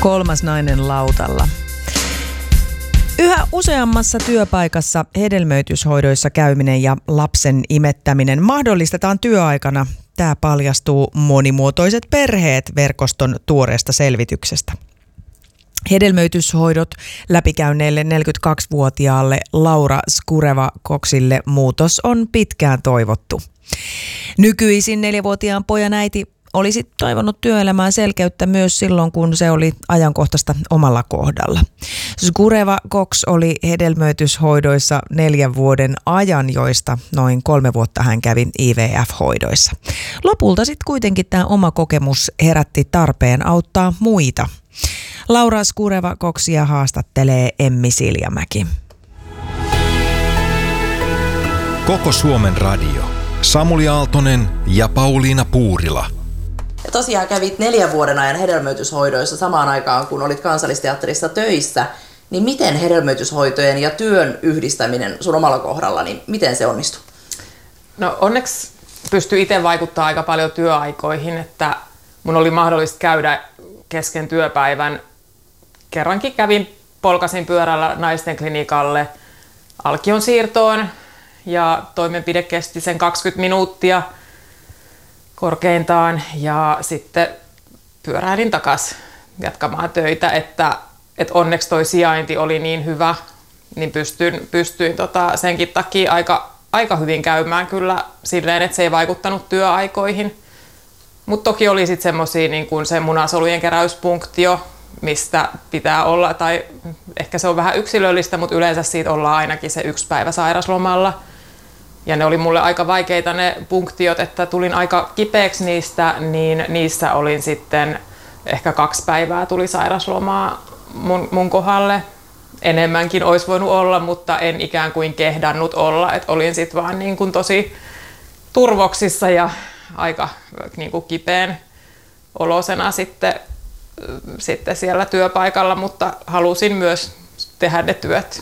Kolmas nainen lautalla. Yhä useammassa työpaikassa hedelmöityshoidoissa käyminen ja lapsen imettäminen mahdollistetaan työaikana. Tämä paljastuu Monimuotoiset perheet -verkoston tuoreesta selvityksestä. Hedelmöityshoidot läpikäyneelle 42-vuotiaalle Laura Skureva-Coxille muutos on pitkään toivottu. Nykyisin 4-vuotiaan pojan äiti olisi toivonut työelämään selkeyttä myös silloin, kun se oli ajankohtaista omalla kohdalla. Skureva-Cox oli hedelmöityshoidoissa 4 vuoden ajan, joista noin 3 vuotta hän kävi IVF-hoidoissa. Lopulta sitten kuitenkin tämä oma kokemus herätti tarpeen auttaa muita. Laura Skureva-Coxia haastattelee Emmi Siljamäki. Koko Suomen radio. Samuli Aaltonen ja Pauliina Puurila. Ja tosiaan kävit 4 vuoden ajan hedelmöityshoidoissa samaan aikaan, kun olit Kansallisteatterissa töissä. Niin miten hedelmöityshoitojen ja työn yhdistäminen sun omalla kohdalla, niin miten se onnistui? No onneksi pystyi itse vaikuttamaan aika paljon työaikoihin, että mun oli mahdollista käydä kesken työpäivän. Kerrankin polkasin pyörällä naisten klinikalle alkion siirtoon ja toimenpide kesti sen 20 minuuttia korkeintaan ja sitten pyöräilin takaisin jatkamaan töitä, että onneksi toi sijainti oli niin hyvä, niin pystyin senkin takia aika hyvin käymään kyllä silleen, että se ei vaikuttanut työaikoihin. Mutta toki oli sitten semmosia niin kuin se munasolujen keräysfunktio, mistä pitää olla, tai ehkä se on vähän yksilöllistä, mutta yleensä siitä ollaan ainakin se 1 päivä sairaslomalla. Ja ne oli mulle aika vaikeita ne punktiot, että tulin aika kipeäksi niistä, niin niissä olin sitten ehkä 2 päivää tuli sairaslomaa mun kohdalle. Enemmänkin olisi voinut olla, mutta en ikään kuin kehdannut olla, että olin sitten vaan niin kuin tosi turvoksissa ja aika niin kuin kipeän olosena sitten siellä työpaikalla, mutta halusin myös tehdä ne työt.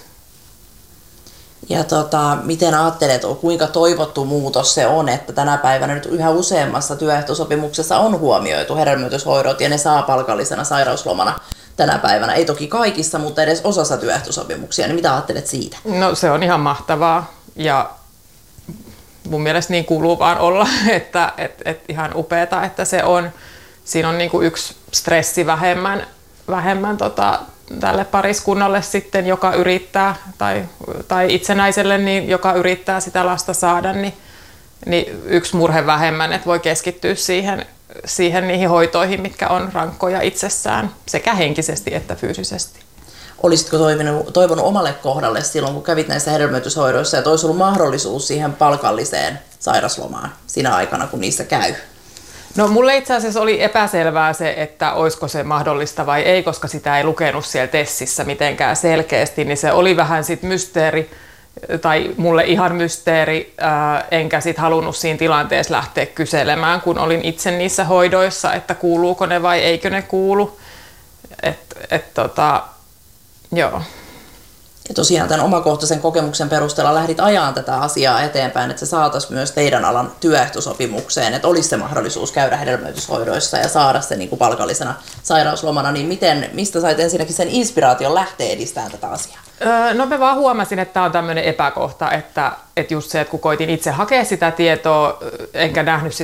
Ja miten ajattelet, kuinka toivottu muutos se on, että tänä päivänä nyt yhä useammassa työehtosopimuksessa on huomioitu hedelmöityshoidot ja ne saa palkallisena sairauslomana tänä päivänä? Ei toki kaikissa, mutta edes osassa työehtosopimuksia. Niin mitä ajattelet siitä? No se on ihan mahtavaa ja mun mielestä niin kuuluu vaan olla, että ihan upeata, että se on. Siinä on niin kuin yksi stressi vähemmän tälle pariskunnalle sitten, joka yrittää, tai itsenäiselle, niin, joka yrittää sitä lasta saada, niin yksi murhe vähemmän, että voi keskittyä siihen niihin hoitoihin, mitkä on rankkoja itsessään, sekä henkisesti että fyysisesti. Olisitko toivonut omalle kohdalle silloin, kun kävit näissä hedelmöityshoidoissa, että olisi ollut mahdollisuus siihen palkalliseen sairaslomaan siinä aikana, kun niissä käy? No mulle itse asiassa oli epäselvää se, että olisiko se mahdollista vai ei, koska sitä ei lukenut siellä TESissä mitenkään selkeästi, niin se oli vähän sit mysteeri, tai mulle ihan mysteeri, enkä sit halunnut siinä tilanteessa lähteä kyselemään, kun olin itse niissä hoidoissa, että kuuluuko ne vai eikö ne kuulu. Joo. Ja tosiaan tämän omakohtaisen kokemuksen perusteella lähdit ajaan tätä asiaa eteenpäin, että se saataisiin myös teidän alan työehtosopimukseen, että olisi se mahdollisuus käydä hedelmöityshoidoissa ja saada se niin kuin palkallisena sairauslomana. Niin mistä sait ensinnäkin sen inspiraation lähteä edistämään tätä asiaa? No mä vaan huomasin, että tämä on tämmöinen epäkohta, että just se, että kun koitin itse hakea sitä tietoa, enkä nähnyt sitä